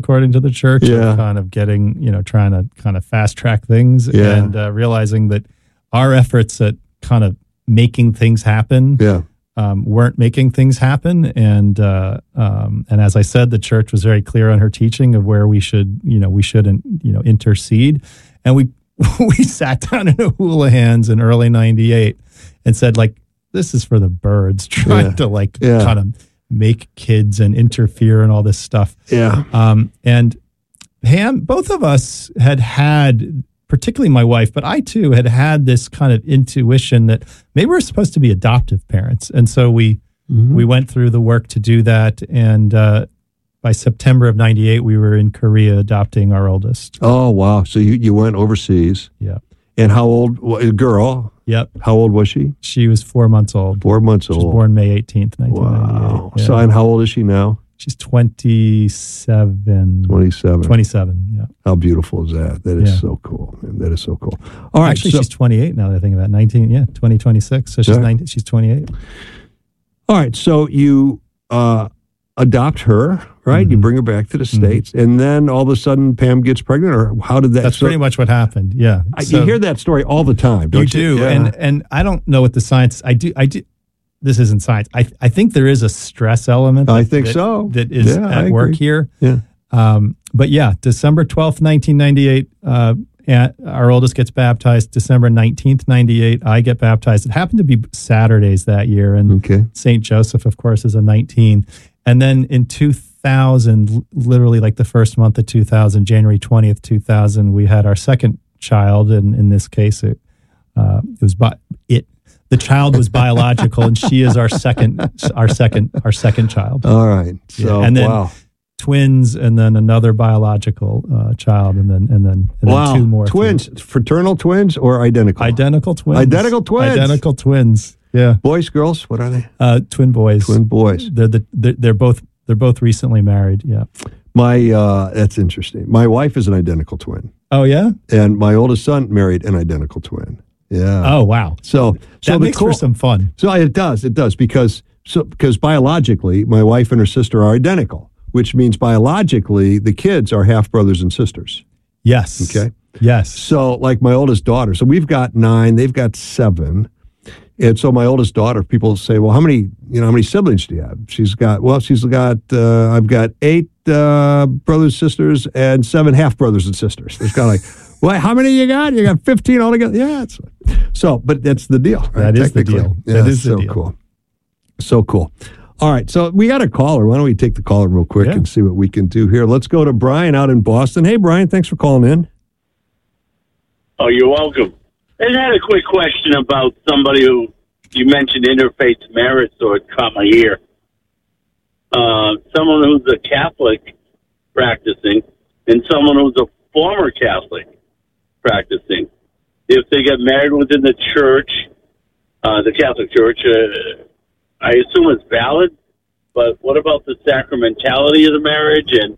according to the church, of kind of getting, trying to kind of fast track things and realizing that our efforts at kind of making things happen weren't making things happen. And as I said, the church was very clear on her teaching of where we should intercede. And we sat down in a Houlihan's in early 98 and said, like, this is for the birds, trying to kind of make kids and interfere and all this stuff. Yeah. And Pam, both of us had, particularly my wife, but I too had this kind of intuition that maybe we're supposed to be adoptive parents. And so we went through the work to do that. And by September of 98, we were in Korea adopting our oldest. Oh, wow. So you went overseas. Yeah. And how old, a girl? Yep. How old was she? She was 4 months old. 4 months old. She was born May 18th, 1998. Wow. Yeah. So, and how old is she now? She's 27. 27, yeah. How beautiful is that? That is so cool. Man. That is so cool. All right. Actually, she's 28 now that I think about it. 2026. So she's 28. All right. So you adopt her, right? You bring her back to the States, and then all of a sudden Pam gets pregnant, or how did that? That's pretty much what happened. Yeah. You hear that story all the time, don't you? You do. Yeah. And I don't know what the science, I do. This isn't science. I think there is a stress element. That is at work here. Yeah. But yeah, December 12th, 1998, our oldest gets baptized. December 19th, 98, I get baptized. It happened to be Saturdays that year. And St. Joseph, of course, is a 19. And then in 2000, literally like the first month of 2000, January 20th, 2000, we had our second child. And in this case, the child was biological, and she is our second child. All right. So, and then twins, and then another biological child, and then two more. Twins, fraternal twins or identical? Identical twins. Identical twins. Identical twins. Yeah. Boys, girls, what are they? Twin boys. Twin boys. They're both recently married. Yeah. That's interesting. My wife is an identical twin. Oh yeah. And my oldest son married an identical twin. Yeah. Oh wow. So that makes for some fun. So it does because biologically my wife and her sister are identical, which means biologically the kids are half brothers and sisters. Yes. Okay. Yes. So like my oldest daughter, so we've got 9, they've got 7. And so my oldest daughter, people say, well, how many siblings do you have? I've got 8 brothers, sisters, and 7 half brothers and sisters. It's kind of like, well, how many you got? You got 15 altogether? Yeah. But that's the deal. Right? That is the deal. Yeah, that is the deal. Cool. So cool. All right. So we got a caller. Why don't we take the caller real quick and see what we can do here? Let's go to Brian out in Boston. Hey, Brian, thanks for calling in. Oh, you're welcome. I had a quick question about somebody who you mentioned interfaith marriage, so it caught my ear. Someone who's a Catholic practicing and someone who's a former Catholic practicing. If they get married within the church, the Catholic Church, I assume it's valid, but what about the sacramentality of the marriage and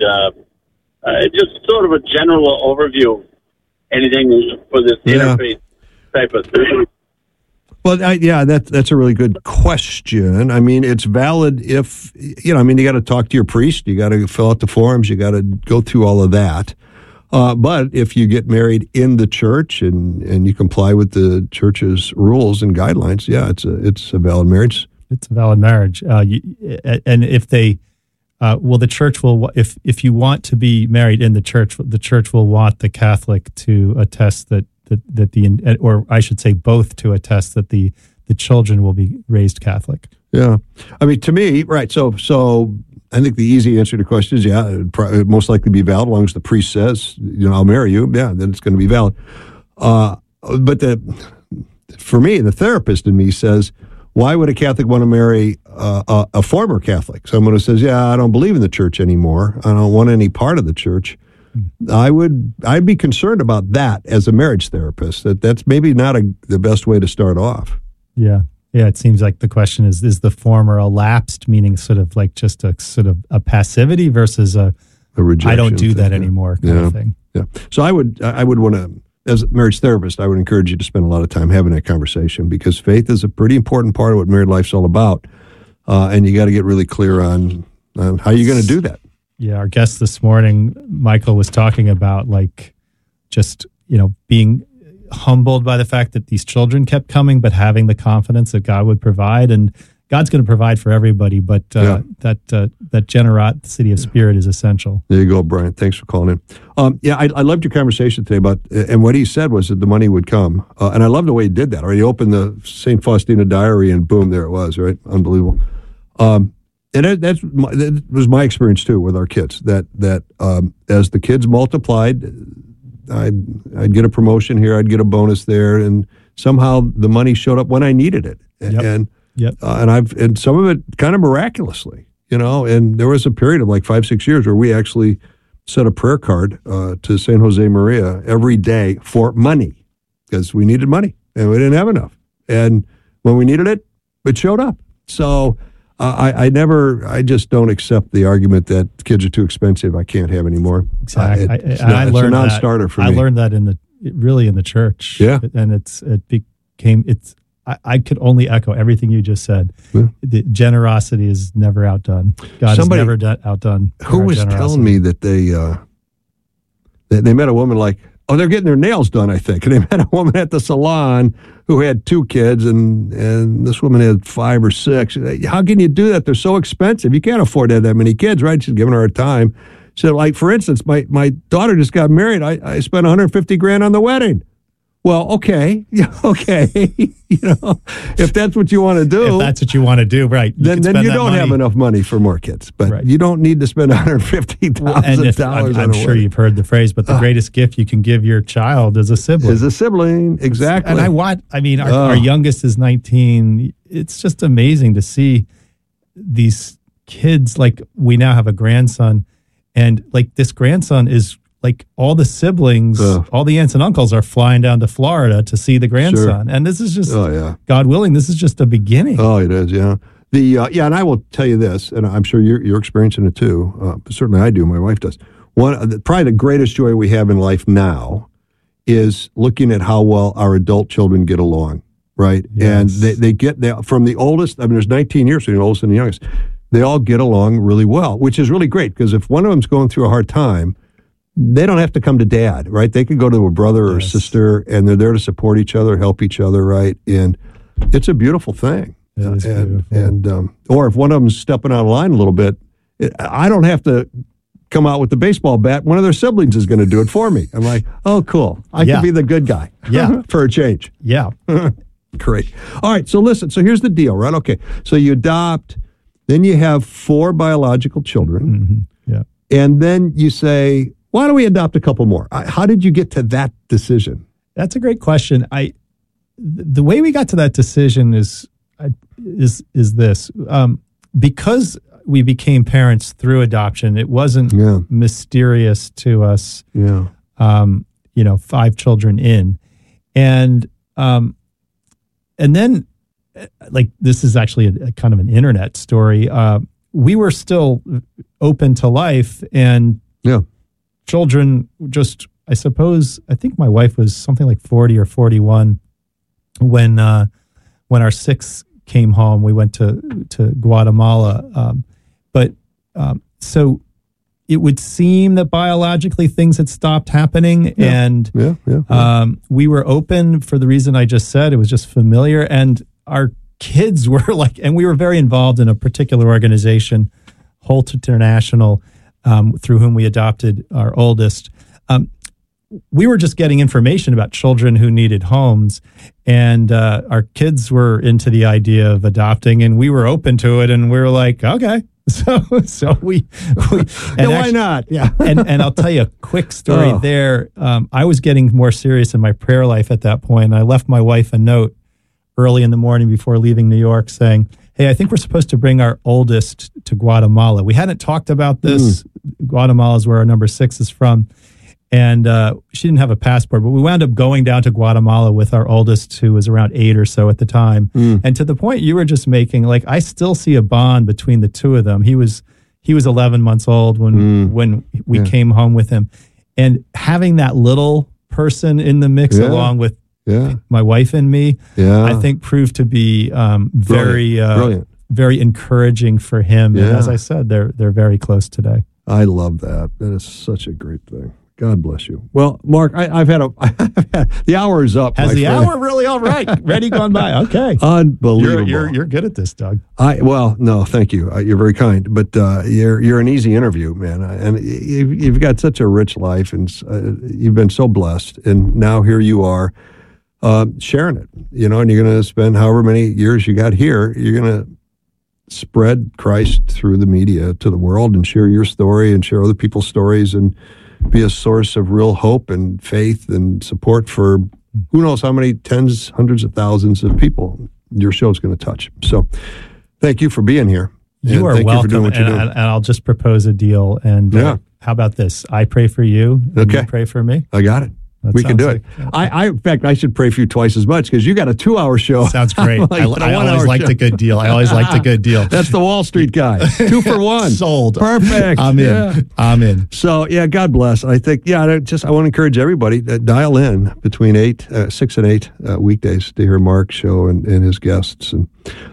just sort of a general overview of anything for this interfaith type of thing? Well, that's a really good question. I mean, it's valid if, you got to talk to your priest, you got to fill out the forms, you got to go through all of that. But if you get married in the church and you comply with the church's rules and guidelines, it's a valid marriage. It's a valid marriage. And if they, the church will, if you want to be married in the church will want the Catholic to attest that or I should say both to attest that the children will be raised Catholic. Yeah. I mean, to me, right. So I think the easy answer to the question is, it'd most likely be valid as long as the priest says, I'll marry you. Yeah, then it's going to be valid. But for me, the therapist in me says, why would a Catholic want to marry a former Catholic? Someone who says, I don't believe in the church anymore. I don't want any part of the church. I'd be concerned about that as a marriage therapist. That's maybe not the best way to start off. Yeah. Yeah, it seems like the question is the former a lapsed, meaning sort of like just a sort of a passivity versus a rejection, I don't do that anymore kind of thing. Yeah. So I would want to, as a marriage therapist, I would encourage you to spend a lot of time having that conversation because faith is a pretty important part of what married life's all about. And you got to get really clear on how you're going to do that. Yeah, our guest this morning, Michael, was talking about like just, being humbled by the fact that these children kept coming, but having the confidence that God would provide. And God's going to provide for everybody, but that generosity of spirit is essential. There you go, Brian. Thanks for calling in. I loved your conversation today about, and what he said was that the money would come. And I love the way he did that. Right? He opened the St. Faustina diary and boom, there it was, right? Unbelievable. And that was my experience too with our kids, that as the kids multiplied, I'd get a promotion here, I'd get a bonus there, and somehow the money showed up when I needed it. And some of it kind of miraculously, and there was a period of like 5-6 years where we actually sent a prayer card to San Jose Maria every day for money, because we needed money and we didn't have enough. And when we needed it, it showed up. So I just don't accept the argument that kids are too expensive, I can't have any more. Exactly. It's a non-starter for me. I learned that in the church. Yeah. And I could only echo everything you just said. Yeah. The generosity is never outdone. God is never outdone. Who was telling me that they met a woman like, they're getting their nails done, I think. And they met a woman at the salon who had 2 kids, and this woman had 5 or 6. How can you do that? They're so expensive. You can't afford to have that many kids, right? She's giving her a time. So, like, for instance, my daughter just got married. I spent $150,000 on the wedding. Well, okay. If that's what you want to do. If that's what you want to do, right. Then you don't have enough money for more kids. But you don't need to spend $150,000 I'm sure you've heard the phrase, but the greatest gift you can give your child is a sibling. Exactly. And our youngest is 19. It's just amazing to see these kids. Like, we now have a grandson, and like this grandson is like all the siblings, all the aunts and uncles are flying down to Florida to see the grandson. Sure. And this is just, God willing, this is just a beginning. Oh, it is, yeah. And I will tell you this, and I'm sure you're experiencing it too. Certainly I do, my wife does. Probably the greatest joy we have in life now is looking at how well our adult children get along, right? Yes. And they get from the oldest, there's 19 years between the oldest and the youngest. They all get along really well, which is really great, because if one of them's going through a hard time, they don't have to come to dad, right? They can go to a brother or sister, and they're there to support each other, help each other, right? And it's a beautiful thing. Or if one of them's stepping out of line a little bit, I don't have to come out with the baseball bat. One of their siblings is going to do it for me. I'm like, oh, cool. I can be the good guy. Yeah. For a change. Yeah. Great. All right. So listen. So here's the deal, right? Okay. So you adopt, then you have 4 biological children. Mm-hmm. Yeah. And then you say, why don't we adopt a couple more? How did you get to that decision? That's a great question. The way we got to that decision is this. Because we became parents through adoption, it wasn't mysterious to us. Yeah. 5 children in, and then, like, this is actually a kind of an internet story. We were still open to life, and children just, I think my wife was something like 40 or 41 when our 6th came home. We went to Guatemala. So it would seem that biologically things had stopped happening, and we were open for the reason I just said. It was just familiar, and our kids were like, and we were very involved in a particular organization, Holt International, through whom we adopted our oldest. We were just getting information about children who needed homes, and our kids were into the idea of adopting, and we were open to it, and we were like, okay. So we why not? Yeah. and I'll tell you a quick story there. I was getting more serious in my prayer life at that point, and I left my wife a note early in the morning before leaving New York saying, hey, I think we're supposed to bring our oldest to Guatemala. We hadn't talked about this. Guatemala is where our number 6 is from. And she didn't have a passport, but we wound up going down to Guatemala with our oldest, who was around 8 or so at the time. And to the point you were just making, like, I still see a bond between the two of them. He was 11 months old when we came home with him. And having that little person in the mix along with my wife and me, I think proved to be very encouraging for him. And as I said, they're very close today. I love that. That is such a great thing. God bless you. Well, Mark, I've had the hour is up. Has the hour really all right? Ready gone by? Okay. Unbelievable. You're good at this, Doug. No, thank you. You're very kind, but you're an easy interview, man. And you've got such a rich life, and you've been so blessed. And now here you are, sharing it. And you're going to spend however many years you got here. You're going to spread Christ through the media to the world and share your story and share other people's stories and be a source of real hope and faith and support for who knows how many tens, hundreds of thousands of people your show's going to touch. So thank you for being here. You are welcome. You for doing what you're doing. And I'll just propose a deal. And how about this? I pray for you. And you pray for me. I got it. We can do it. In fact, I should pray for you twice as much because you got a 2-hour show. Sounds great. I always liked a good deal. That's the Wall Street guy. 2 for 1. Sold. Perfect. I'm in. Yeah. I'm in. So, God bless. I think, I want to encourage everybody to dial in between 6 and 8 weekdays to hear Mark's show and his guests. And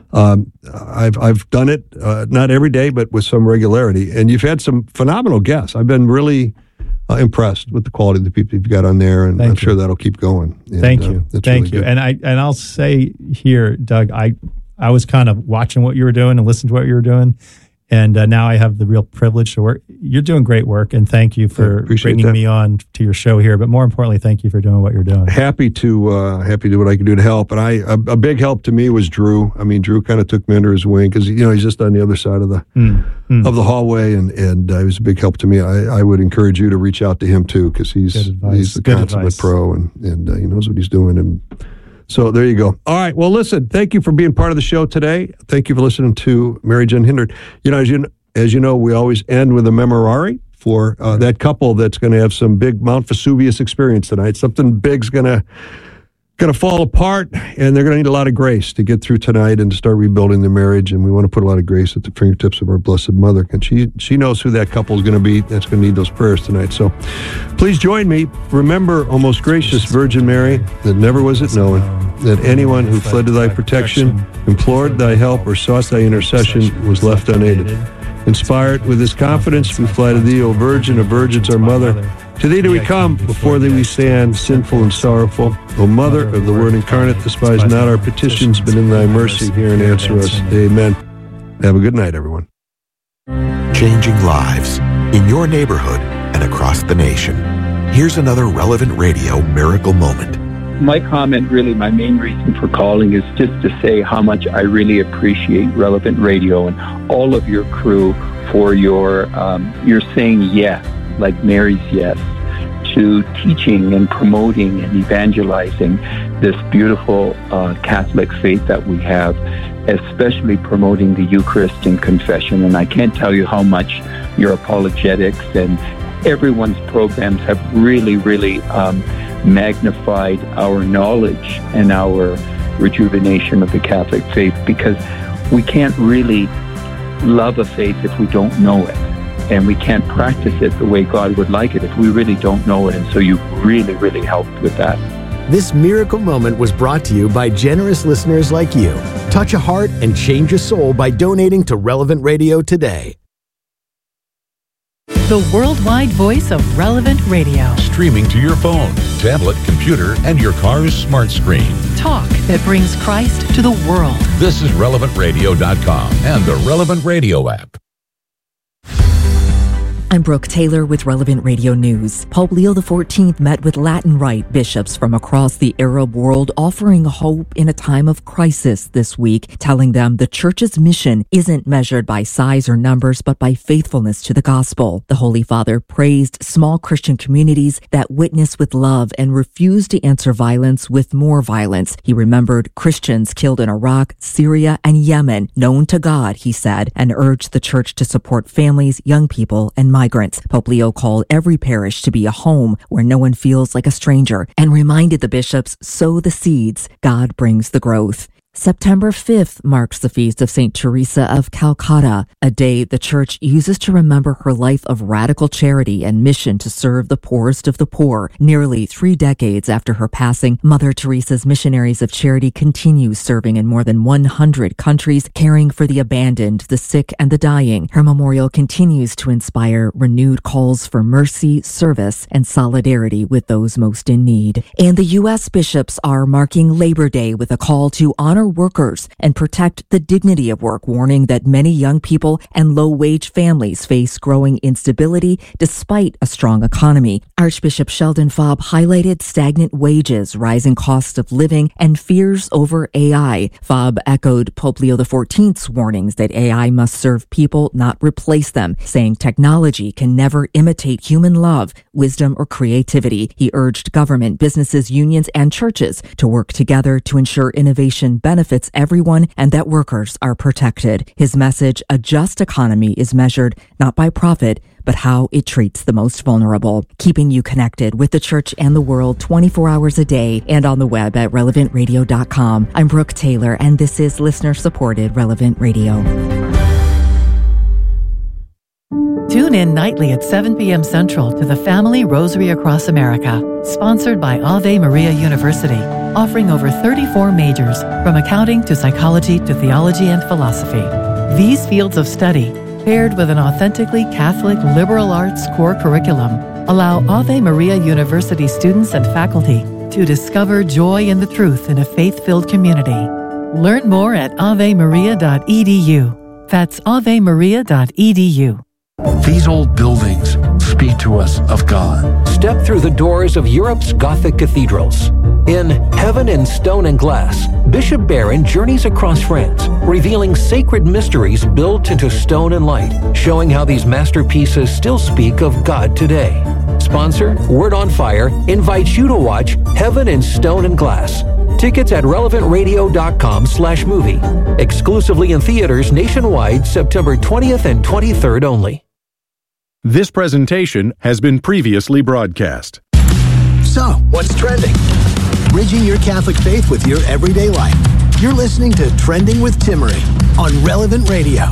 I've done it, not every day, but with some regularity. And you've had some phenomenal guests. I've been really impressed with the quality of the people you've got on there, and I'm sure that'll keep going. And, Thank you. Thank you. And I'll say here, Doug, I was kind of watching what you were doing and listening to what you were doing, and now I have the real privilege to work. You're doing great work, and thank you for bringing me on to your show here. But more importantly, thank you for doing what you're doing. Happy to do what I can do to help. And a big help to me was Drew. I mean, Drew kind of took me under his wing because he's just on the other side of the of the hallway, and he was a big help to me. I would encourage you to reach out to him too because he's the consummate pro and he knows what he's doing. And so there you go. All right. Well, listen, thank you for being part of the show today. Thank you for listening to Mary Jen Hindert. As you know, we always end with a memorare for that couple that's going to have some big Mount Vesuvius experience tonight. Something big's going to fall apart, and they're going to need a lot of grace to get through tonight and to start rebuilding their marriage. And we want to put a lot of grace at the fingertips of our Blessed Mother. And she knows who that couple is going to be that's going to need those prayers tonight. So please join me. Remember, O most gracious Virgin Mary, that never was it known that anyone who fled to thy protection, implored thy help, or sought thy intercession was left unaided. Inspired with this confidence, we fly to thee, O Virgin of Virgins, our Mother. To thee do we come, before thee we stand, sinful and sorrowful. O Mother of the Word incarnate, despise not our petitions, but in thy mercy hear and answer us. Amen. Have a good night, everyone. Changing lives in your neighborhood and across the nation. Here's another Relevant Radio miracle moment. My comment, really, my main reason for calling is just to say how much I really appreciate Relevant Radio and all of your crew for your saying yes, like Mary's yes, to teaching and promoting and evangelizing this beautiful Catholic faith that we have, especially promoting the Eucharist and confession. And I can't tell you how much your apologetics and everyone's programs have really, really magnified our knowledge and our rejuvenation of the Catholic faith, because we can't really love a faith if we don't know it, and we can't practice it the way God would like it if we really don't know it. And so you really, really helped with that. This miracle moment was brought to you by generous listeners like you. Touch a heart and change a soul by donating to Relevant Radio today. The worldwide voice of Relevant Radio. Streaming to your phone, tablet, computer, and your car's smart screen. Talk that brings Christ to the world. This is RelevantRadio.com and the Relevant Radio app. I'm Brooke Taylor with Relevant Radio News. Pope Leo XIV met with Latin Rite bishops from across the Arab world, offering hope in a time of crisis this week, telling them the Church's mission isn't measured by size or numbers, but by faithfulness to the gospel. The Holy Father praised small Christian communities that witness with love and refuse to answer violence with more violence. He remembered Christians killed in Iraq, Syria, and Yemen, known to God, he said, and urged the Church to support families, young people, and migrants. Pope Leo called every parish to be a home where no one feels like a stranger and reminded the bishops, sow the seeds, God brings the growth. September 5th marks the feast of St. Teresa of Calcutta, a day the Church uses to remember her life of radical charity and mission to serve the poorest of the poor. Nearly 3 decades after her passing, Mother Teresa's Missionaries of Charity continue serving in more than 100 countries, caring for the abandoned, the sick, and the dying. Her memorial continues to inspire renewed calls for mercy, service, and solidarity with those most in need. And the U.S. bishops are marking Labor Day with a call to honor workers and protect the dignity of work, warning that many young people and low-wage families face growing instability despite a strong economy. Archbishop Sheldon Faub highlighted stagnant wages, rising costs of living, and fears over AI. Faub echoed Pope Leo XIV's warnings that AI must serve people, not replace them, saying technology can never imitate human love, wisdom, or creativity. He urged government, businesses, unions, and churches to work together to ensure innovation benefits everyone and that workers are protected. His message, a just economy is measured not by profit, but how it treats the most vulnerable. Keeping you connected with the Church and the world 24 hours a day and on the web at relevantradio.com. I'm Brooke Taylor, and this is listener-supported Relevant Radio. Tune in nightly at 7 p.m. Central to the Family Rosary Across America, sponsored by Ave Maria University, offering over 34 majors, from accounting to psychology to theology and philosophy. These fields of study, paired with an authentically Catholic liberal arts core curriculum, allow Ave Maria University students and faculty to discover joy in the truth in a faith-filled community. Learn more at avemaria.edu. That's avemaria.edu. These old buildings speak to us of God. Step through the doors of Europe's Gothic cathedrals. In Heaven in Stone and Glass, Bishop Barron journeys across France, revealing sacred mysteries built into stone and light, showing how these masterpieces still speak of God today. Sponsor, Word on Fire, invites you to watch Heaven in Stone and Glass. Tickets at relevantradio.com/movie. Exclusively in theaters nationwide, September 20th and 23rd only. This presentation has been previously broadcast. So, what's trending? Bridging your Catholic faith with your everyday life. You're listening to Trending with Timmerie on Relevant Radio.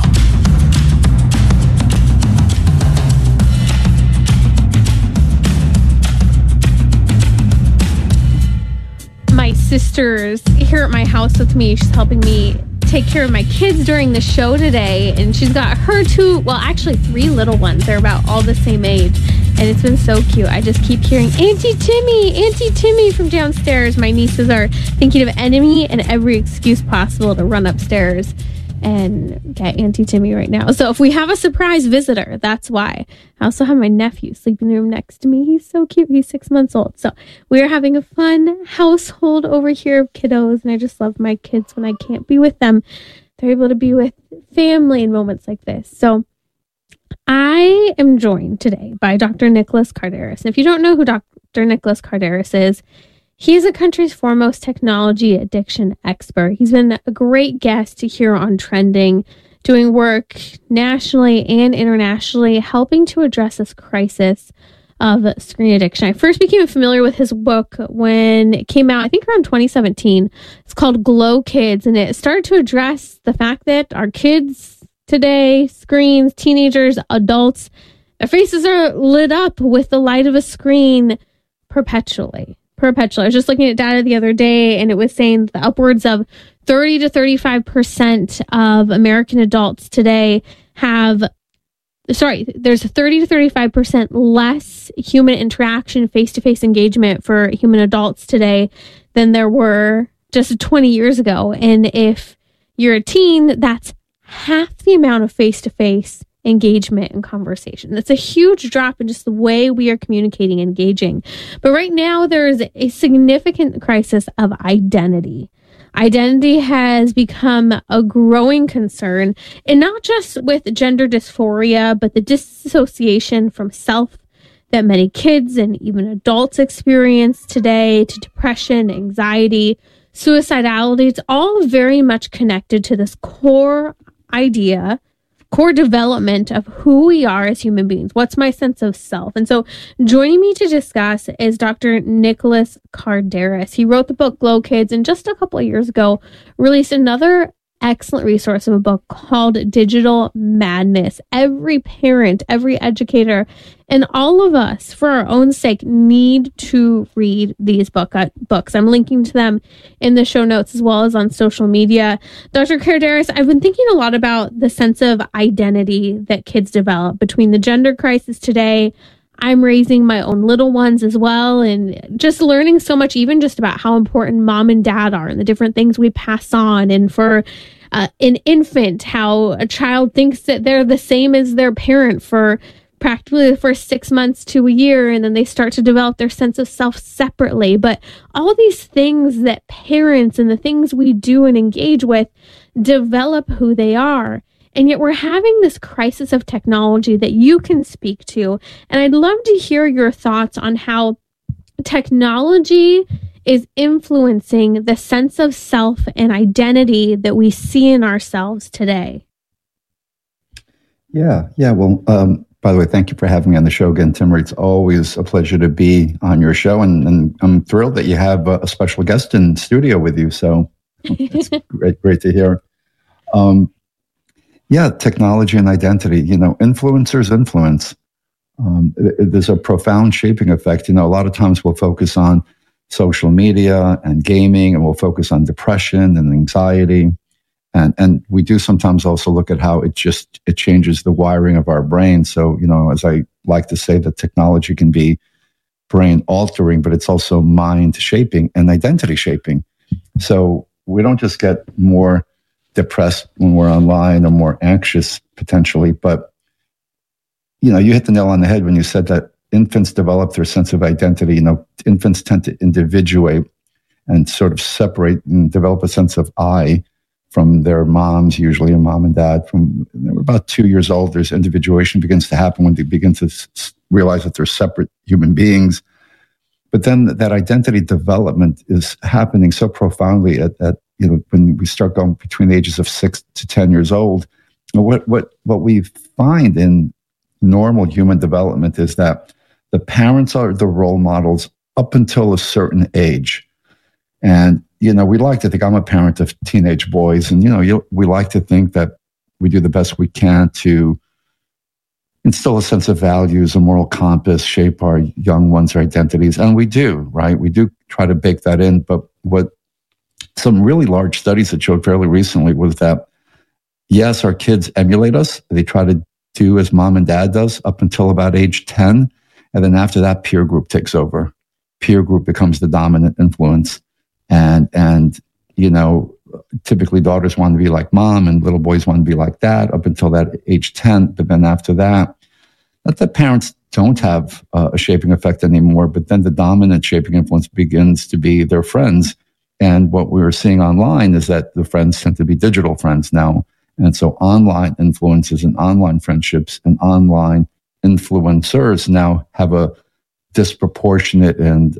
My sister's here at my house with me. She's helping me take care of my kids during the show today, and she's got her 3 little ones. They're about all the same age, and it's been so cute. I just keep hearing Auntie Timmy from downstairs. My nieces are thinking of enemy and every excuse possible to run upstairs and get Auntie Timmy right now. So if we have a surprise visitor, that's why. I also have my nephew sleeping in the room next to me. He's so cute. He's 6 months old. So we are having a fun household over here of kiddos, and I just love my kids when I can't be with them. They're able to be with family in moments like this. So I am joined today by Dr. Nicholas Kardaras. And if you don't know who Dr. Nicholas Kardaras is, he's a country's foremost technology addiction expert. He's been a great guest to hear on Trending, doing work nationally and internationally, helping to address this crisis of screen addiction. I first became familiar with his book when it came out, I think around 2017. It's called Glow Kids, and it started to address the fact that our kids today, screens, teenagers, adults, their faces are lit up with the light of a screen perpetually. I was just looking at data the other day, and it was saying that upwards of 30 to 35% of American adults today there's 30 to 35% less human interaction, face-to-face engagement for human adults today than there were just 20 years ago. And if you're a teen, that's half the amount of face-to-face engagement and conversation. That's a huge drop in just the way we are communicating and engaging. But right now, there is a significant crisis of identity. Identity has become a growing concern, and not just with gender dysphoria, but the disassociation from self that many kids and even adults experience today, to depression, anxiety, suicidality. It's all very much connected to this core idea core development of who we are as human beings. What's my sense of self? And so joining me to discuss is Dr. Nicholas Kardaras. He wrote the book Glow Kids, and just a couple of years ago released another excellent resource of a book called Digital Madness. Every parent, every educator, and all of us, for our own sake, need to read these books. I'm linking to them in the show notes as well as on social media. Dr. Kardaras, I've been thinking a lot about the sense of identity that kids develop between the gender crisis today. I'm raising my own little ones as well, and just learning so much, even just about how important mom and dad are and the different things we pass on. And for an infant, how a child thinks that they're the same as their parent for practically the first 6 months to a year, and then they start to develop their sense of self separately. But all these things that parents and the things we do and engage with develop who they are. And yet we're having this crisis of technology that you can speak to. And I'd love to hear your thoughts on how technology is influencing the sense of self and identity that we see in ourselves today. Yeah. Well, by the way, thank you for having me on the show again, Timmerie. It's always a pleasure to be on your show. And I'm thrilled that you have a special guest in studio with you. So it's great to hear. Yeah, technology and identity, influencers influence. There's a profound shaping effect. A lot of times we'll focus on social media and gaming, and we'll focus on depression and anxiety. And we do sometimes also look at how it changes the wiring of our brain. So, as I like to say, that technology can be brain altering, but it's also mind shaping and identity shaping. So we don't just get more depressed when we're online or more anxious potentially, but you hit the nail on the head when you said that infants develop their sense of identity. Infants tend to individuate and sort of separate and develop a sense of I from their moms, usually a mom and dad. From about 2 years old, there's individuation begins to happen when they begin to realize that they're separate human beings. But then that identity development is happening so profoundly at when we start going between the ages of 6 to 10 years old. What we find in normal human development is that the parents are the role models up until a certain age. And, we like to think, I'm a parent of teenage boys, and, we like to think that we do the best we can to instill a sense of values, a moral compass, shape our young ones' identities. And we do, right? We do try to bake that in. But what some really large studies that showed fairly recently was that, yes, our kids emulate us. They try to do as mom and dad does up until about age 10. And then after that, peer group takes over. Peer group becomes the dominant influence. And typically daughters want to be like mom and little boys want to be like dad up until that age 10. But then after that, not that parents don't have a shaping effect anymore, but then the dominant shaping influence begins to be their friends. And what we're seeing online is that the friends tend to be digital friends now. And so online influences and online friendships and online influencers now have a disproportionate and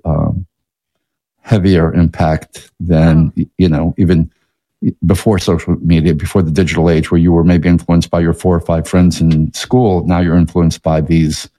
heavier impact than, even before social media, before the digital age, where you were maybe influenced by your 4 or 5 friends in school. Now you're influenced by these,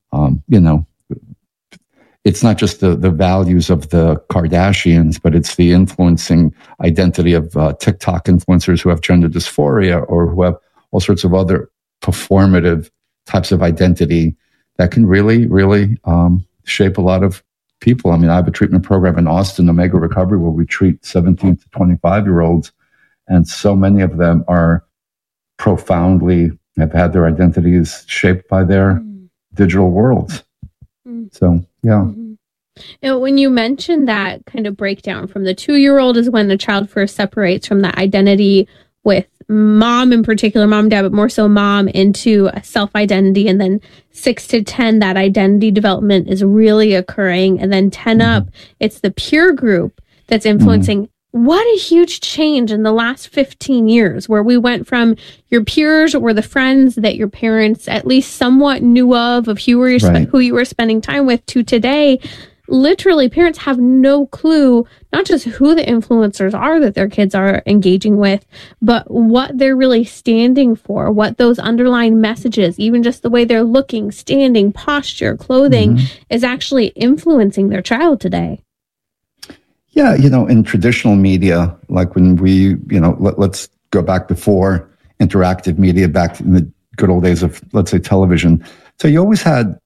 it's not just the values of the Kardashians, but it's the influencing identity of TikTok influencers who have gender dysphoria or who have all sorts of other performative types of identity that can really, really shape a lot of people. I mean, I have a treatment program in Austin, Omega Recovery, where we treat 17 to 25-year-olds, and so many of them are profoundly, have had their identities shaped by their digital worlds. So, yeah. When you mentioned that kind of breakdown from the 2-year-old is when the child first separates from that identity with mom in particular, mom and dad, but more so mom, into a self-identity. And then 6 to 10, that identity development is really occurring. And then 10 up, it's the peer group that's influencing. What a huge change in the last 15 years, where we went from your peers or the friends that your parents at least somewhat knew of who you were spending time with, to today, literally parents have no clue, not just who the influencers are that their kids are engaging with, but what they're really standing for, what those underlying messages, even just the way they're looking, standing, posture, clothing, is actually influencing their child today. Yeah, in traditional media, like when we, let's go back before interactive media, back in the good old days of, let's say, television. So you always had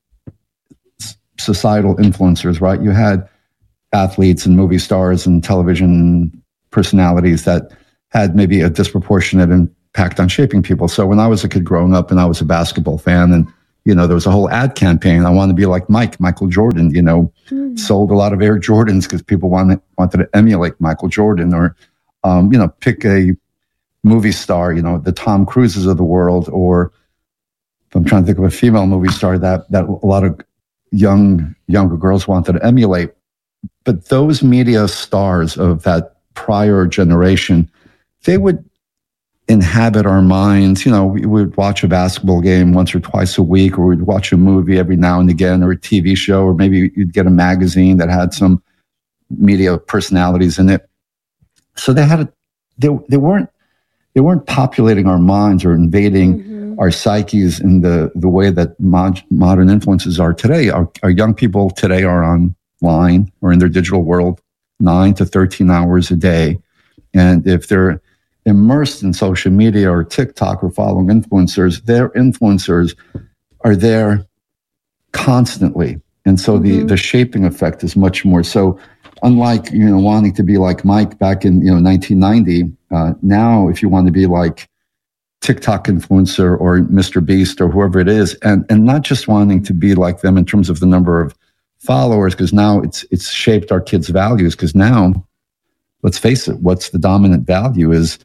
societal influencers, right? You had athletes and movie stars and television personalities that had maybe a disproportionate impact on shaping people. So when I was a kid growing up and I was a basketball fan, and there was a whole ad campaign. I want to be like Michael Jordan, sold a lot of Air Jordans because people wanted to emulate Michael Jordan, or, pick a movie star, the Tom Cruises of the world, or I'm trying to think of a female movie star that a lot of younger girls wanted to emulate. But those media stars of that prior generation, they would inhabit our minds. We would watch a basketball game once or twice a week, or we'd watch a movie every now and again, or a TV show, or maybe you'd get a magazine that had some media personalities in it. So they weren't populating our minds or invading our psyches in the way that modern influences are today. Our young people today are online or in their digital world 9 to 13 hours a day. And if they're immersed in social media or TikTok or following influencers, their influencers are there constantly. And so the shaping effect is much more. So unlike, wanting to be like Mike back in, 1990, now if you want to be like TikTok influencer or Mr. Beast or whoever it is, and not just wanting to be like them in terms of the number of followers, because now it's shaped our kids' values. Because now, let's face it, what's the dominant value is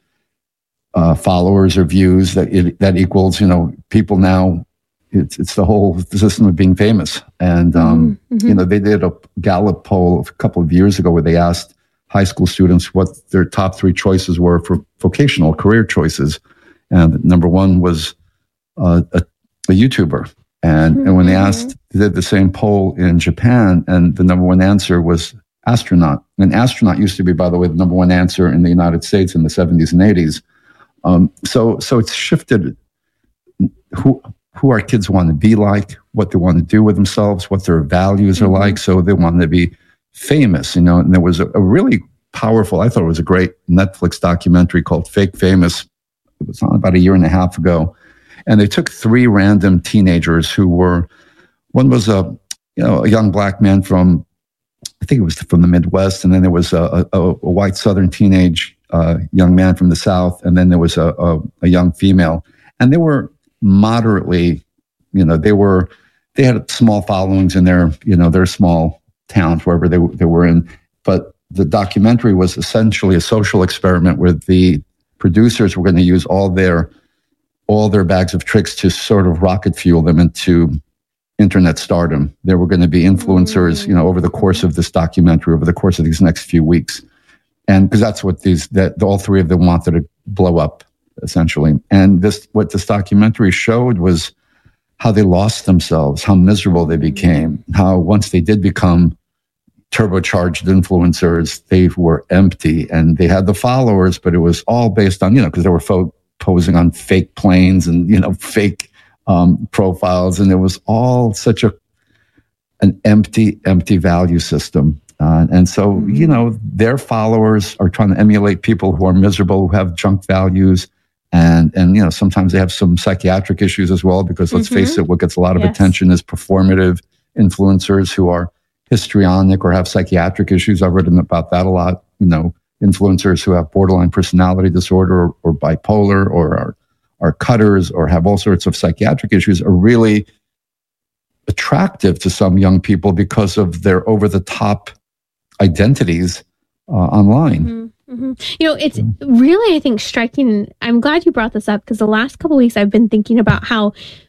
followers or views. That equals, people now. It's the whole system of being famous. And they did a Gallup poll a couple of years ago where they asked high school students what their top 3 choices were for vocational career choices. And number 1 was a YouTuber. And when they did the same poll in Japan, and the number 1 answer was astronaut. And astronaut used to be, by the way, the number 1 answer in the United States in the 70s and 80s. So it's shifted who our kids want to be like, what they want to do with themselves, what their values are like. So they want to be famous, and there was a really powerful, I thought it was a great Netflix documentary called Fake Famous. It was on about a year and a half ago. And they took 3 random teenagers who were, one was a young black man from, I think it was from the Midwest. And then there was a white Southern teenage young man from the South. And then there was a young female. And they were moderately, they had small followings in their small towns, wherever they were in. But the documentary was essentially a social experiment where the producers were going to use all their bags of tricks to sort of rocket fuel them into internet stardom. There were going to be influencers, over the course of this documentary, over the course of these next few weeks. And because that's what all 3 of them wanted to blow up, essentially. And what this documentary showed was how they lost themselves, how miserable they became, how once they did become turbocharged influencers, they were empty, and they had the followers, but it was all based on, because they were posing on fake planes and, fake profiles. And it was all such an empty value system. And so, their followers are trying to emulate people who are miserable, who have junk values. And sometimes they have some psychiatric issues as well, because let's face it, what gets a lot of attention is performative influencers who are histrionic or have psychiatric issues. I've written about that a lot. Influencers who have borderline personality disorder or bipolar or are cutters or have all sorts of psychiatric issues are really attractive to some young people because of their over-the-top identities online. It's really, I think, striking. I'm glad you brought this up, because the last couple of weeks I've been thinking about how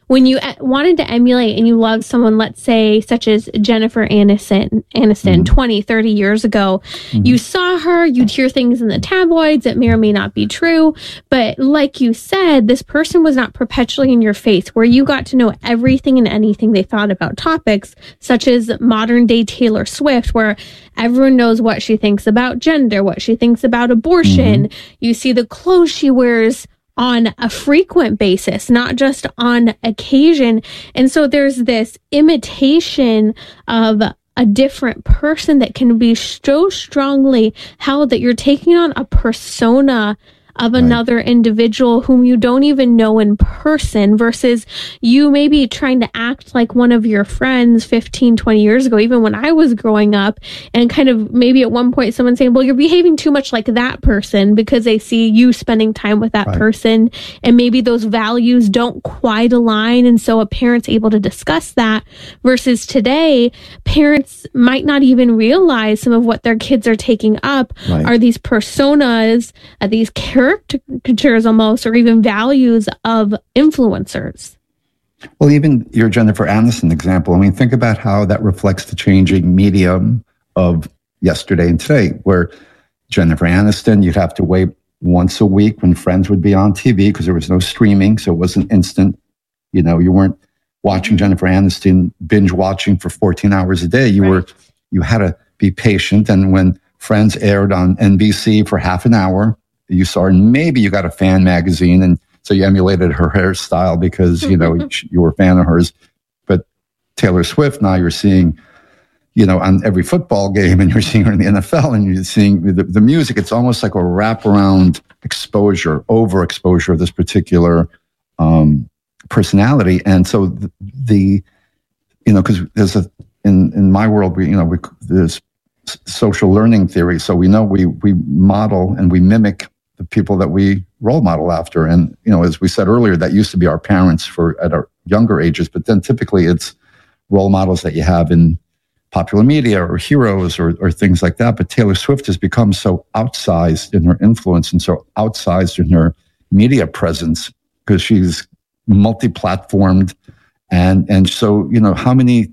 when you wanted to emulate and you loved someone, let's say, such as Jennifer Aniston 20, 30 years ago, you saw her, you'd hear things in the tabloids that may or may not be true. But like you said, this person was not perpetually in your face, where you got to know everything and anything they thought about topics such as modern day Taylor Swift, where everyone knows what she thinks about gender, what she thinks about abortion. You see the clothes she wears on a frequent basis, not just on occasion. And so there's this imitation of a different person that can be so strongly held that you're taking on a persona of another individual whom you don't even know in person, versus you maybe trying to act like one of your friends 15, 20 years ago, even when I was growing up, and kind of maybe at one point someone saying, well, you're behaving too much like that person, because they see you spending time with that person, and maybe those values don't quite align. And so a parent's able to discuss that, versus today, parents might not even realize some of what their kids are taking up are these personas, these caricatures almost, or even values of influencers. Well, even your Jennifer Aniston example, I mean, think about how that reflects the changing medium of yesterday and today, where Jennifer Aniston, you'd have to wait once a week when Friends would be on TV because there was no streaming, so it wasn't instant. You know, you weren't watching Jennifer Aniston, binge watching for 14 hours a day. You had to be patient, and when Friends aired on NBC for half an hour, you saw her, and maybe you got a fan magazine, and so you emulated her hairstyle because, you know, you were a fan of hers. But Taylor Swift, now you're seeing, you know, on every football game, and you're seeing her in the NFL, and you're seeing the music. It's almost like a wraparound exposure, overexposure of this particular personality. And so the you know, because there's in my world, there's social learning theory. So we know we model and we mimic the people that we role model after. And, you know, as we said earlier, that used to be our parents at our younger ages, but then typically it's role models that you have in popular media or heroes or things like that. But Taylor Swift has become so outsized in her influence and so outsized in her media presence because she's multi-platformed. And so, you know, how many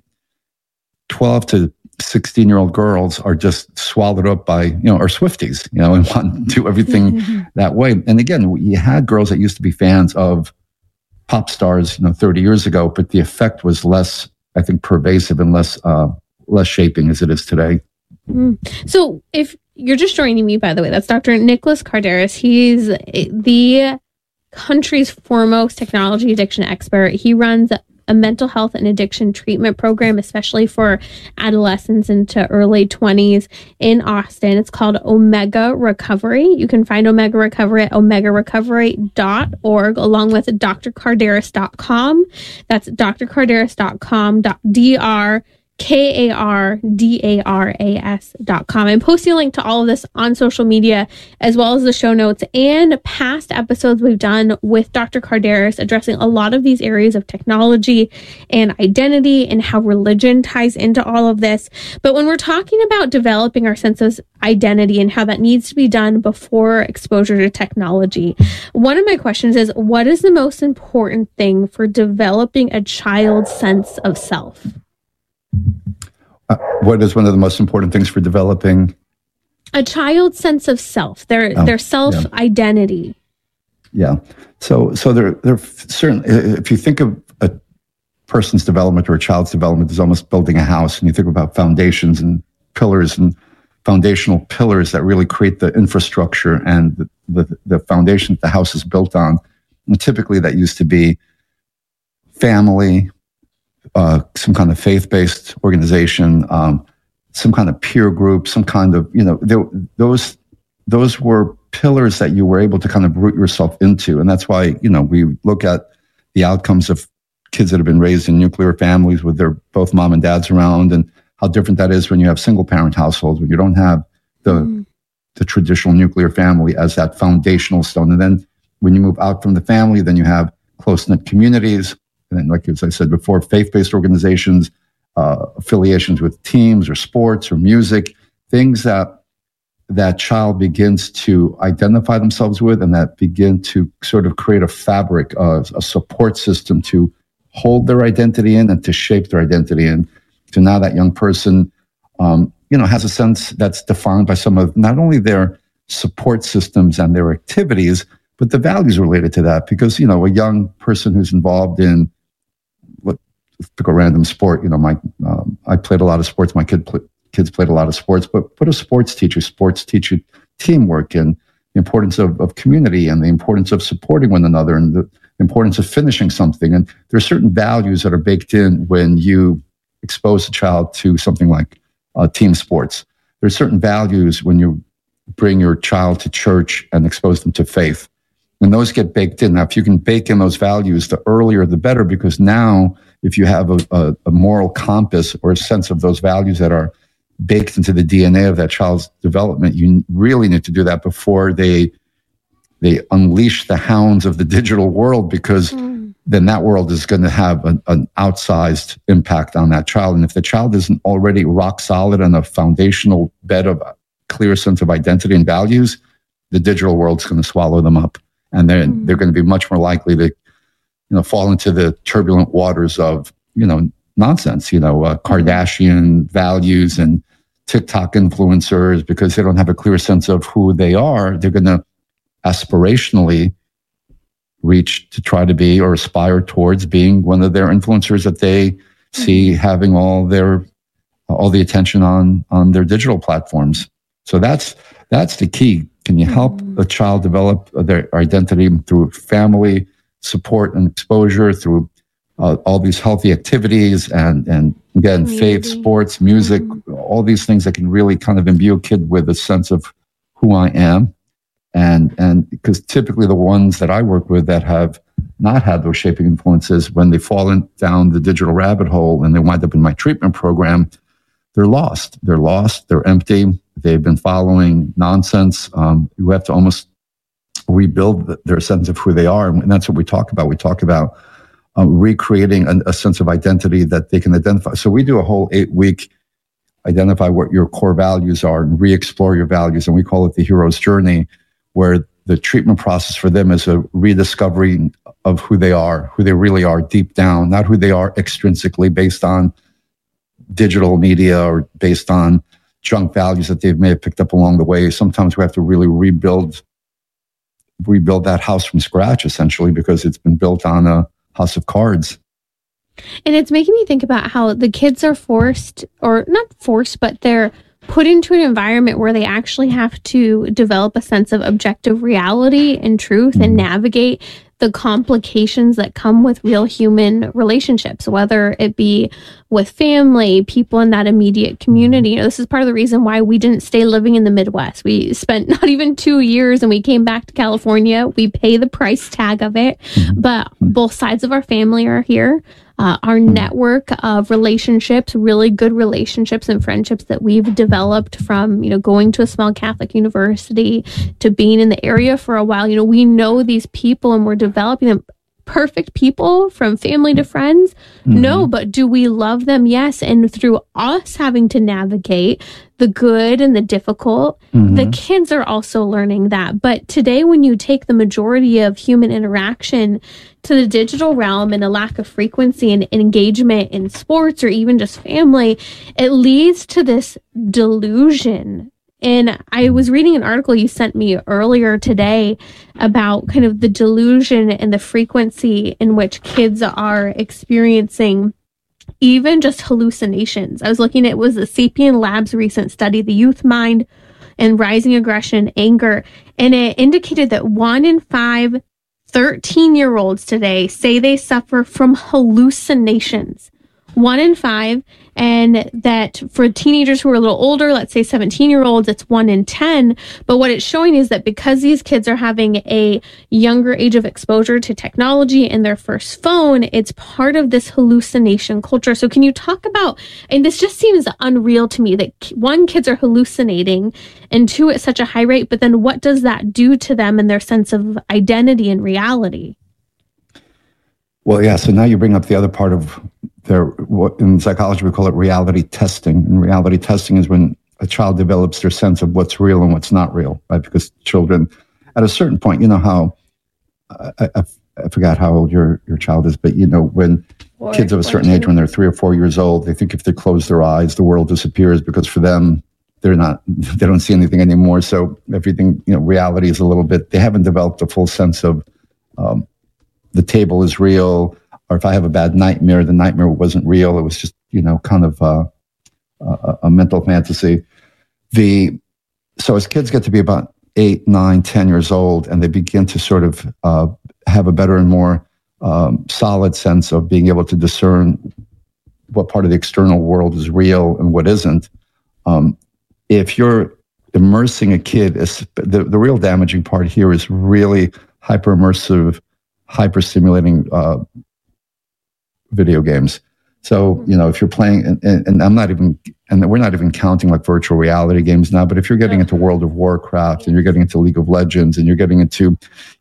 12 to 16-year-old girls are just swallowed up by, you know, are Swifties, you know, and want to do everything that way. And again, you had girls that used to be fans of pop stars, you know, 30 years ago, but the effect was less, I think, pervasive and less shaping as it is today. So if you're just joining me, by the way, that's Dr. Nicholas Kardaras. He's the country's foremost technology addiction expert. He runs a mental health and addiction treatment program, especially for adolescents into early 20s in Austin. It's called Omega Recovery. You can find Omega Recovery at omegarecovery.org, along with drkardaras.com. That's drkardaras.com, drkardaras.com. I'm posting a link to all of this on social media, as well as the show notes and past episodes we've done with Dr. Kardaras, addressing a lot of these areas of technology and identity and how religion ties into all of this. But when we're talking about developing our sense of identity and how that needs to be done before exposure to technology, one of my questions is, what is the most important thing for developing a child's sense of self? What is one of the most important things for developing a child's sense of self, their self-identity? Yeah. So there certainly, if you think of a person's development or a child's development as almost building a house, and you think about foundations and pillars and foundational pillars that really create the infrastructure and the foundation that the house is built on. And typically that used to be family, some kind of faith-based organization, some kind of peer group, some kind of, you know, those were pillars that you were able to kind of root yourself into. And that's why, you know, we look at the outcomes of kids that have been raised in nuclear families with their both mom and dads around, and how different that is when you have single-parent households, when you don't have the traditional nuclear family as that foundational stone. And then when you move out from the family, then you have close-knit communities. And then, like as I said before, faith-based organizations, affiliations with teams or sports or music, things that child begins to identify themselves with, and that begin to sort of create a fabric, a support system to hold their identity in and to shape their identity in. So now that young person, has a sense that's defined by some of not only their support systems and their activities, but the values related to that. Because, a young person who's involved in, let's pick a random sport, I played a lot of sports. My kids played a lot of sports, but a sports teacher teamwork and the importance of community and the importance of supporting one another and the importance of finishing something. And there are certain values that are baked in when you expose a child to something like team sports. There are certain values when you bring your child to church and expose them to faith. And those get baked in. Now, if you can bake in those values, the earlier the better, because now if you have a moral compass or a sense of those values that are baked into the DNA of that child's development, you really need to do that before they unleash the hounds of the digital world, because then that world is going to have an outsized impact on that child. And if the child isn't already rock solid on a foundational bed of a clear sense of identity and values, the digital world's going to swallow them up. And then they're going to be much more likely to, fall into the turbulent waters of, nonsense, Kardashian values and TikTok influencers, because they don't have a clear sense of who they are. They're going to aspirationally reach to try to be or aspire towards being one of their influencers that they see having all the attention on their digital platforms. So that's the key. Can you help a child develop their identity through family support and exposure, through all these healthy activities and again, faith, sports, music, all these things that can really kind of imbue a kid with a sense of who I am. And because typically the ones that I work with that have not had those shaping influences, when they fall down the digital rabbit hole and they wind up in my treatment program, they're lost. They're empty. They've been following nonsense. You have to almost rebuild their sense of who they are. And that's what we talk about. We talk about recreating a sense of identity that they can identify. So we do a whole 8-week identify what your core values are and re-explore your values. And we call it the hero's journey, where the treatment process for them is a rediscovery of who they really are deep down, not who they are extrinsically based on digital media or based on junk values that they may have picked up along the way. Sometimes we have to really rebuild that house from scratch, essentially, because it's been built on a house of cards. And it's making me think about how the kids are forced, or not forced, but they're put into an environment where they actually have to develop a sense of objective reality and truth and navigate the complications that come with real human relationships, whether it be with family, people in that immediate community. This is part of the reason why we didn't stay living in the Midwest. We spent not even 2 years and we came back to California. We pay the price tag of it, but both sides of our family are here. Our network of relationships, really good relationships and friendships that we've developed from, going to a small Catholic university to being in the area for a while. We know these people and we're developing them. Perfect people from family to friends? No, but do we love them? Yes. And through us having to navigate the good and the difficult, the kids are also learning that. But today, when you take the majority of human interaction to the digital realm and a lack of frequency and engagement in sports or even just family, it leads to this delusion. And I was reading an article you sent me earlier today about kind of the delusion and the frequency in which kids are experiencing even just hallucinations. I was looking at, it was the Sapien Labs recent study, The Youth Mind and Rising Aggression, Anger, and it indicated that 1 in 5 13-year-olds today say they suffer from hallucinations. 1 in 5, and that for teenagers who are a little older, let's say 17-year-olds, it's 1 in 10. But what it's showing is that because these kids are having a younger age of exposure to technology and their first phone, it's part of this hallucination culture. So can you talk about, and this just seems unreal to me, that 1, kids are hallucinating, and 2, at such a high rate, but then what does that do to them and their sense of identity and reality? Well, yeah, so now you bring up the other part of what in psychology we call it reality testing. And reality testing is when a child develops their sense of what's real and what's not real, right? Because children, at a certain point, you know how I forgot how old your child is, but when kids of a certain age, when they're 3 or 4 years old, they think if they close their eyes, the world disappears, because for them, they don't see anything anymore. So everything, reality is a little bit, they haven't developed a full sense of the table is real, or if I have a bad nightmare, the nightmare wasn't real. It was just, kind of a mental fantasy. So as kids get to be about 8, 9, 10 years old, and they begin to sort of have a better and more solid sense of being able to discern what part of the external world is real and what isn't. If you're immersing a kid, the real damaging part here is really hyper-immersive, hyper-stimulating video games. So, if you're playing, and we're not even counting like virtual reality games now, but if you're getting into World of Warcraft and you're getting into League of Legends and you're getting into,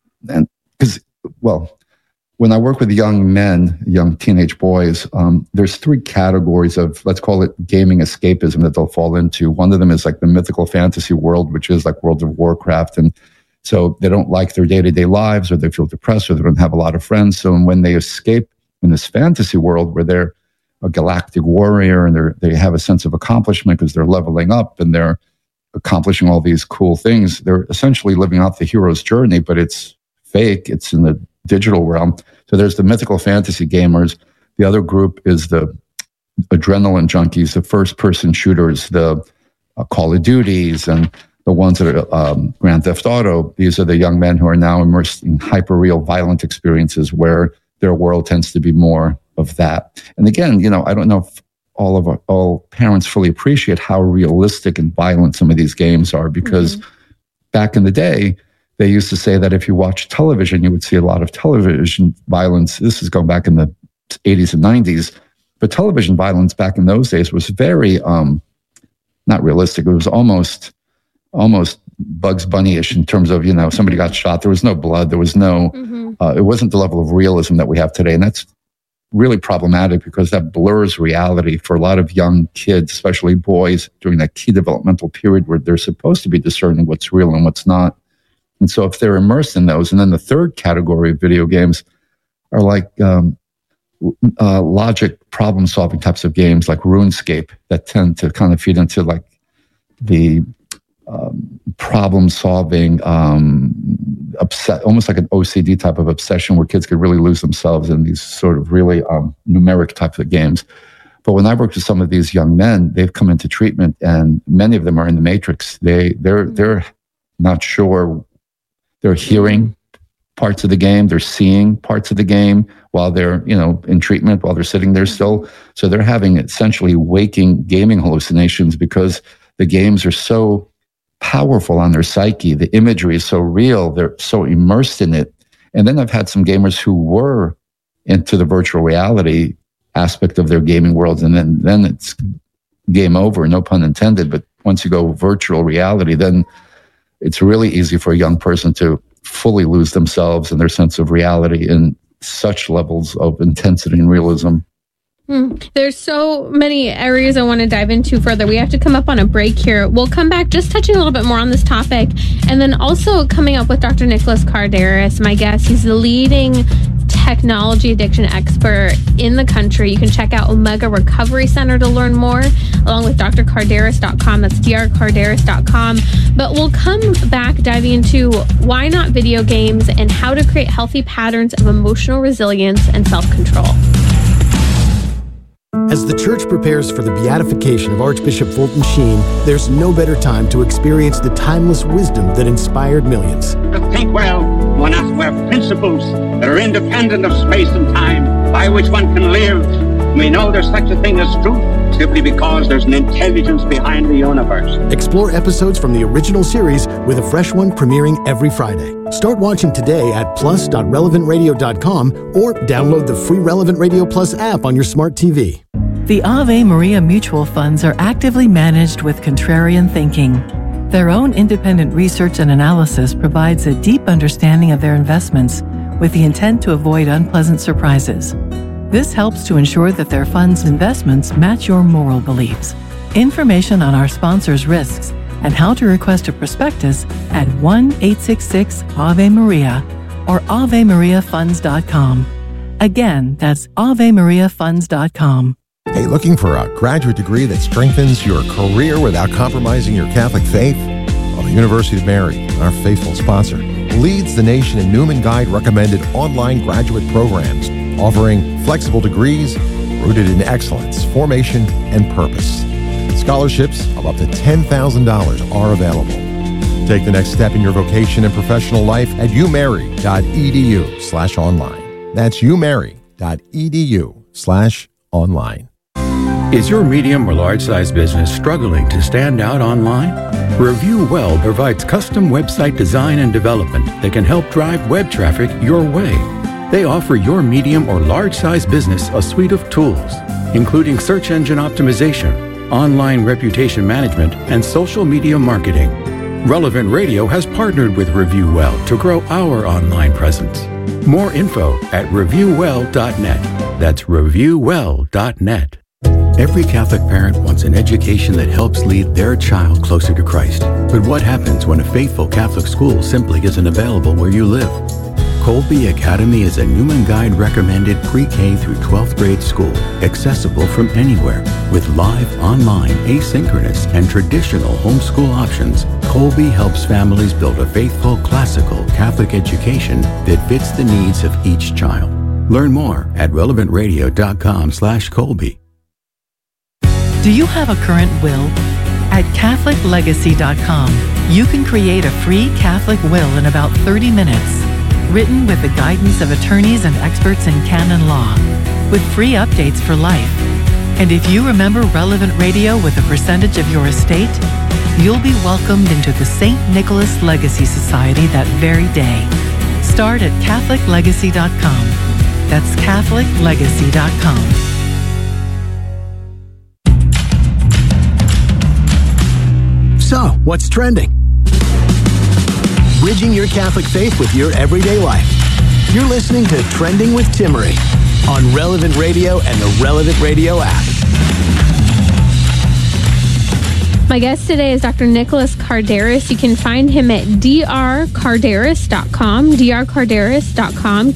when I work with young teenage boys, there's 3 categories of, let's call it gaming escapism, that they'll fall into. One of them is like the mythical fantasy world, which is like World of Warcraft. And so they don't like their day-to-day lives, or they feel depressed, or they don't have a lot of friends. So when they escape in this fantasy world where they're a galactic warrior and they have a sense of accomplishment because they're leveling up and they're accomplishing all these cool things, they're essentially living out the hero's journey, but it's fake. It's in the digital realm. So there's the mythical fantasy gamers. The other group is the adrenaline junkies, the first-person shooters, the Call of Duties, and the ones that are Grand Theft Auto. These are the young men who are now immersed in hyper-real violent experiences where their world tends to be more of that. And again, I don't know if all parents fully appreciate how realistic and violent some of these games are, because back in the day, they used to say that if you watch television, you would see a lot of television violence. This is going back in the 80s and 90s. But television violence back in those days was very, not realistic. It was almost Bugs Bunny-ish in terms of, somebody got shot. There was no blood. There was no, it wasn't the level of realism that we have today. And that's really problematic, because that blurs reality for a lot of young kids, especially boys, during that key developmental period where they're supposed to be discerning what's real and what's not. And so if they're immersed in those, and then the third category of video games are like logic problem-solving types of games like RuneScape, that tend to kind of feed into like the problem-solving, almost like an OCD type of obsession, where kids could really lose themselves in these sort of really numeric types of games. But when I worked with some of these young men, they've come into treatment, and many of them are in the matrix. They're not sure. They're hearing parts of the game. They're seeing parts of the game while they're, in treatment, while they're sitting there still. So they're having essentially waking gaming hallucinations, because the games are so powerful on their psyche. The imagery is so real. They're so immersed in it. And then I've had some gamers who were into the virtual reality aspect of their gaming world, and then it's game over, no pun intended. But once you go virtual reality, then it's really easy for a young person to fully lose themselves and their sense of reality in such levels of intensity and realism. There's so many areas I want to dive into further. We have to come up on a break here. We'll come back just touching a little bit more on this topic, and then also coming up with Dr. Nicholas Kardaras, my guest. He's the leading technology addiction expert in the country. You can check out Omega Recovery Center to learn more, along with drkardaras.com. That's drkardaras.com. But we'll come back diving into why not video games and how to create healthy patterns of emotional resilience and self-control. As the church prepares for the beatification of Archbishop Fulton Sheen, there's no better time to experience the timeless wisdom that inspired millions. To think well, one has to have principles that are independent of space and time, by which one can live. We know there's such a thing as truth simply because there's an intelligence behind the universe. Explore episodes from the original series with a fresh one premiering every Friday. Start watching today at plus.relevantradio.com or download the free Relevant Radio Plus app on your smart TV. The Ave Maria mutual funds are actively managed with contrarian thinking. Their own independent research and analysis provides a deep understanding of their investments with the intent to avoid unpleasant surprises. This helps to ensure that their funds' investments match your moral beliefs. Information on our sponsors' risks and how to request a prospectus at 1-866-AVE-MARIA or AveMariaFunds.com. Again, that's AveMariaFunds.com. Hey, looking for a graduate degree that strengthens your career without compromising your Catholic faith? Well, the University of Mary, our faithful sponsor, leads the nation in Newman Guide recommended online graduate programs, offering flexible degrees rooted in excellence, formation, and purpose. Scholarships of up to $10,000 are available. Take the next step in your vocation and professional life at umary.edu/online. That's umary.edu/online. Is your medium or large-size business struggling to stand out online? Review Well provides custom website design and development that can help drive web traffic your way. They offer your medium or large-size business a suite of tools, including search engine optimization, online reputation management, and social media marketing. Relevant Radio has partnered with Review Well to grow our online presence. More info at reviewwell.net. That's reviewwell.net. Every Catholic parent wants an education that helps lead their child closer to Christ. But what happens when a faithful Catholic school simply isn't available where you live? Colby Academy is a Newman Guide recommended pre-K through 12th grade school, accessible from anywhere. With live, online, asynchronous, and traditional homeschool options, Colby helps families build a faithful, classical Catholic education that fits the needs of each child. Learn more at relevantradio.com/Colby. Do you have a current will? At CatholicLegacy.com, you can create a free Catholic will in about 30 minutes. Written with the guidance of attorneys and experts in canon law, with free updates for life. And if you remember Relevant Radio with a percentage of your estate, you'll be welcomed into the St. Nicholas Legacy Society that very day. Start at CatholicLegacy.com. That's CatholicLegacy.com. So, what's trending? Bridging your Catholic faith with your everyday life. You're listening to Trending with Timmerie on Relevant Radio and the Relevant Radio app. My guest today is Dr. Nicholas Kardaras. You can find him at drkardaras.com, drkardaras.com,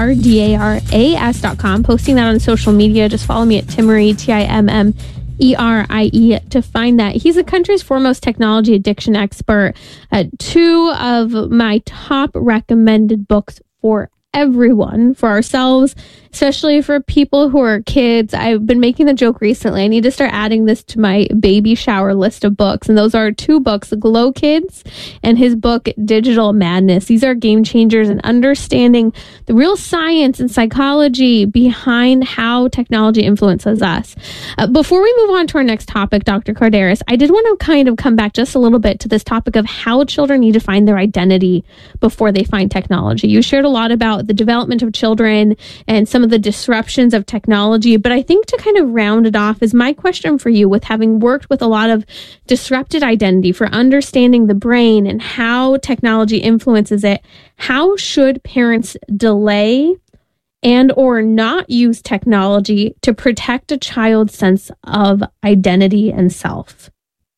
KRDARAS.com. Posting that on social media. Just follow me at Timmerie, TIMMERIE, to find that. He's the country's foremost technology addiction expert. Two of my top recommended books for everyone, for ourselves, especially for people who are kids. I've been making the joke recently, I need to start adding this to my baby shower list of books. And those are two books, Glow Kids and his book, Digital Madness. These are game changers in understanding the real science and psychology behind how technology influences us. Before we move on to our next topic, Dr. Kardaras, I did want to kind of come back just a little bit to this topic of how children need to find their identity before they find technology. You shared a lot about the development of children and some of the disruptions of technology, but I think to kind of round it off is my question for you, with having worked with a lot of disrupted identity for understanding the brain and how technology influences it, how should parents delay and or not use technology to protect a child's sense of identity and self?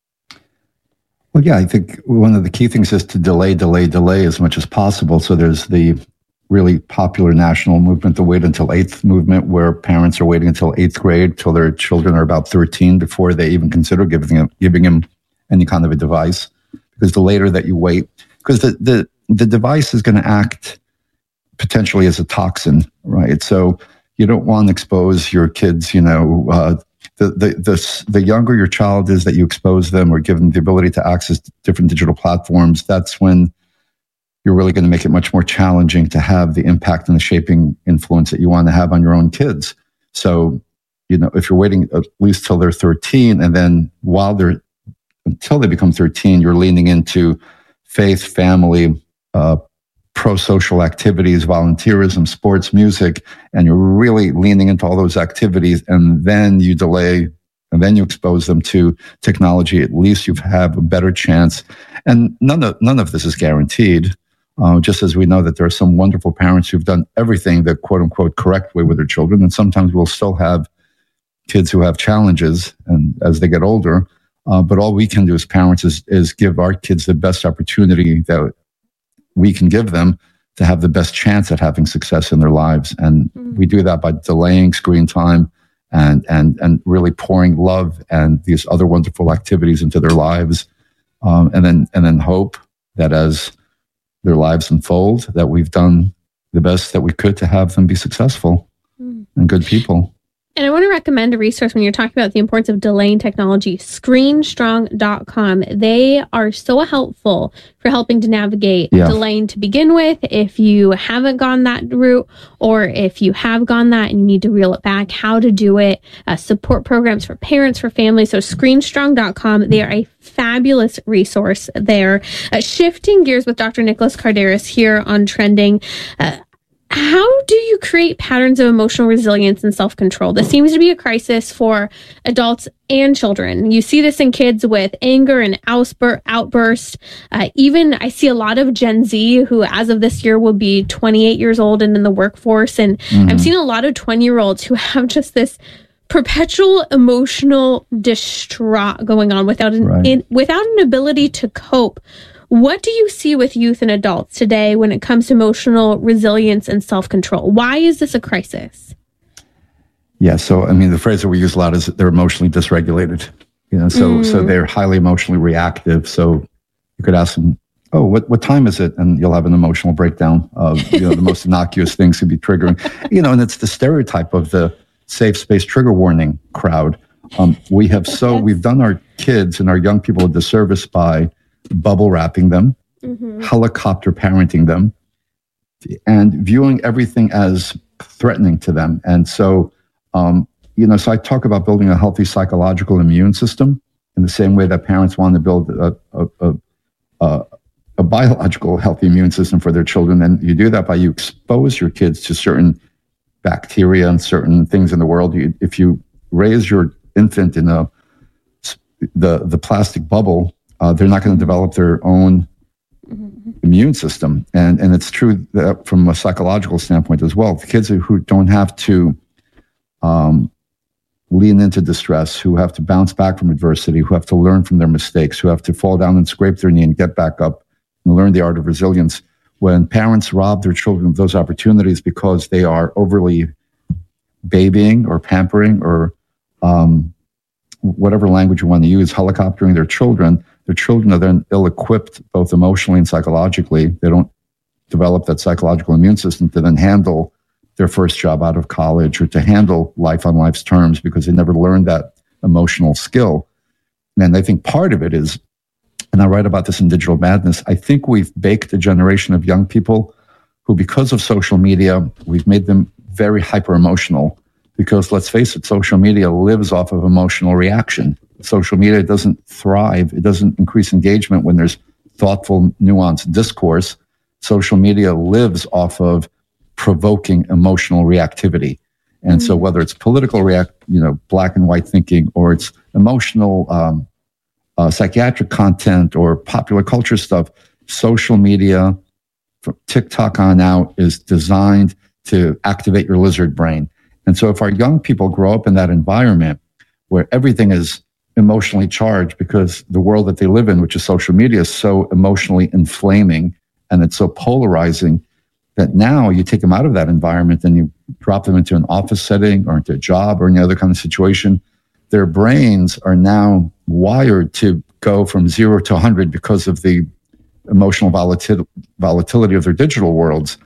Well, yeah, I think one of the key things is to delay as much as possible. So there's the really popular national movement, the Wait Until 8th movement, where parents are waiting until 8th grade, till their children are about 13 before they even consider giving them any kind of a device. Because the later that you wait, because the device is going to act potentially as a toxin, right? So you don't want to expose your kids, the younger your child is that you expose them or give them the ability to access different digital platforms, that's when you're really going to make it much more challenging to have the impact and the shaping influence that you want to have on your own kids. So, if you're waiting at least till they're 13, and then until they become 13, you're leaning into faith, family, pro-social activities, volunteerism, sports, music, and you're really leaning into all those activities, and then you delay, and then you expose them to technology, at least you have a better chance. And none of this is guaranteed. Just as we know that there are some wonderful parents who've done everything the quote-unquote correct way with their children, and sometimes we'll still have kids who have challenges and as they get older. But all we can do as parents is give our kids the best opportunity that we can give them to have the best chance at having success in their lives. And we do that by delaying screen time and really pouring love and these other wonderful activities into their lives. And then hope that as their lives unfold, that we've done the best that we could to have them be successful and good people. And I want to recommend a resource when you're talking about the importance of delaying technology, screenstrong.com. They are so helpful for helping to navigate delaying to begin with. If you haven't gone that route, or if you have gone that and you need to reel it back, how to do it, support programs for parents, for families. So screenstrong.com, they are a fabulous resource there. Shifting gears with Dr. Nicholas Kardaras here on Trending. How do you create patterns of emotional resilience and self-control? This seems to be a crisis for adults and children. You see this in kids with anger and outbursts. Even I see a lot of Gen Z who, as of this year, will be 28 years old and in the workforce. And I'm seeing a lot of 20-year-olds who have just this perpetual emotional distraught going on without an ability to cope. What do you see with youth and adults today when it comes to emotional resilience and self-control? Why is this a crisis? Yeah, so I mean, the phrase that we use a lot is they're emotionally dysregulated. So they're highly emotionally reactive. So you could ask them, "Oh, what time is it?" And you'll have an emotional breakdown of the most innocuous things could be triggering. And it's the stereotype of the safe space trigger warning crowd. We've done our kids and our young people a disservice by bubble wrapping them, helicopter parenting them, and viewing everything as threatening to them. And so, so I talk about building a healthy psychological immune system in the same way that parents want to build a biological healthy immune system for their children. And you do that by you expose your kids to certain bacteria and certain things in the world. If you raise your infant in the plastic bubble, they're not going to develop their own immune system. And it's true that from a psychological standpoint as well. The kids who don't have to lean into distress, who have to bounce back from adversity, who have to learn from their mistakes, who have to fall down and scrape their knee and get back up and learn the art of resilience. When parents rob their children of those opportunities because they are overly babying or pampering or whatever language you want to use, helicoptering their children are then ill-equipped both emotionally and psychologically. They don't develop that psychological immune system to then handle their first job out of college or to handle life on life's terms because they never learned that emotional skill. And I think part of it is, and I write about this in Digital Madness, I think we've baked a generation of young people who, because of social media, we've made them very hyper-emotional because, let's face it, social media lives off of emotional reaction. Social media doesn't thrive. It doesn't increase engagement when there's thoughtful, nuanced discourse. Social media lives off of provoking emotional reactivity. And so whether it's political black and white thinking, or it's emotional psychiatric content or popular culture stuff, social media from TikTok on out is designed to activate your lizard brain. And so if our young people grow up in that environment where everything is emotionally charged because the world that they live in, which is social media, is so emotionally inflaming and it's so polarizing that now you take them out of that environment and you drop them into an office setting or into a job or any other kind of situation, their brains are now wired to go from 0 to 100 because of the emotional volatility of their digital worlds.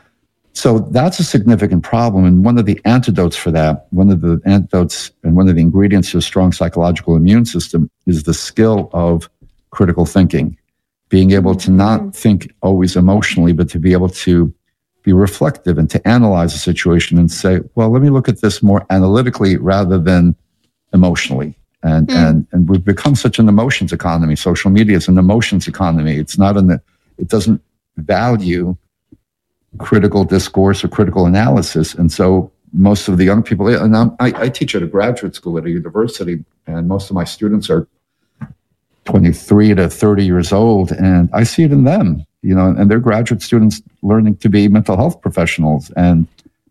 So that's a significant problem. And one of the antidotes for that, one of the ingredients to a strong psychological immune system is the skill of critical thinking, being able to not think always emotionally, but to be able to be reflective and to analyze a situation and say, well, let me look at this more analytically rather than emotionally. And we've become such an emotions economy. Social media is an emotions economy. It doesn't value critical discourse or critical analysis. And so most of the young people, and I teach at a graduate school at a university, and most of my students are 23 to 30 years old, and I see it in them, and they're graduate students learning to be mental health professionals. And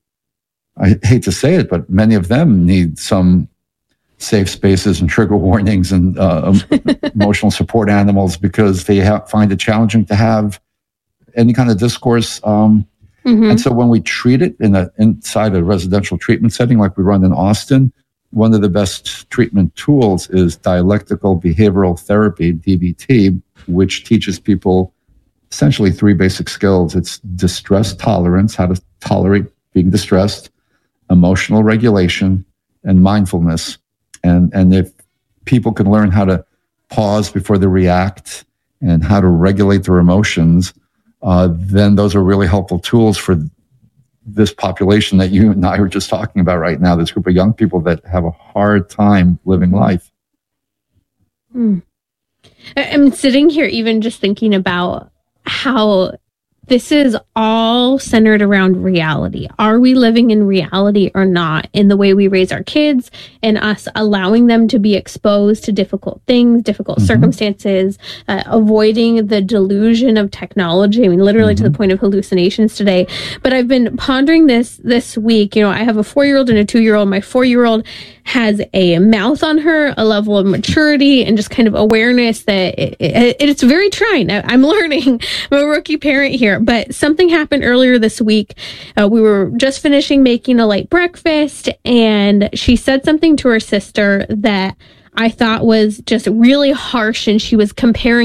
I hate to say it, but many of them need some safe spaces and trigger warnings and emotional support animals because they find it challenging to have any kind of discourse. And so when we treat it inside a residential treatment setting like we run in Austin, one of the best treatment tools is dialectical behavioral therapy, DBT, which teaches people essentially 3 basic skills. It's distress tolerance, how to tolerate being distressed, emotional regulation, and mindfulness. And if people can learn how to pause before they react and how to regulate their emotions, then those are really helpful tools for this population that you and I were just talking about right now, this group of young people that have a hard time living life. I'm sitting here even just thinking about how this is all centered around reality. Are we living in reality or not in the way we raise our kids and us allowing them to be exposed to difficult things, difficult circumstances, avoiding the delusion of technology. I mean, literally to the point of hallucinations today. But I've been pondering this week. I have a 4-year-old and a 2-year-old. My 4-year-old has a mouth on her, a level of maturity and just kind of awareness that it's very trying. I'm learning. I'm a rookie parent here. But something happened earlier this week. We were just finishing making a light breakfast, and she said something to her sister that I thought was just really harsh, and she was comparing